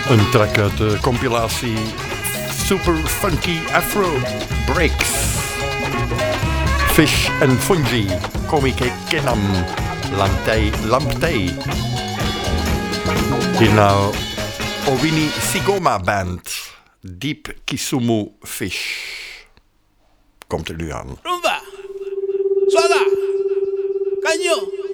Een track uit de compilatie Super Funky Afro Breaks. Fish and Fungi, Komike Kenam, Lamptei. Hier nou Owini Sigoma Band, Deep Kisumu Fish. Komt er nu aan. Rumba, Swala, Caño.